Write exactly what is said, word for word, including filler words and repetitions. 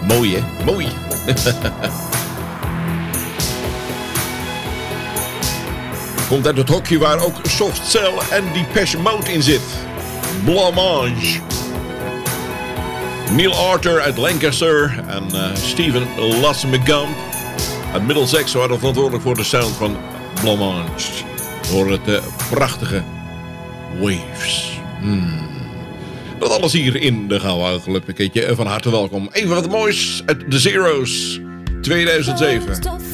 Mooi, hè? Mooi. Komt uit het hokje waar ook Soft Cell en Depeche Mode in zit. Blancmange. Neil Arthur uit Lancaster en uh, Stephen Lasmegump uit Middlesex waren verantwoordelijk voor de sound van Blancmange. Voor het uh, prachtige Waves. Hmm. Dat alles hier in de Gouden Club. Van harte welkom. Even wat moois uit The Zeros tweeduizend zeven.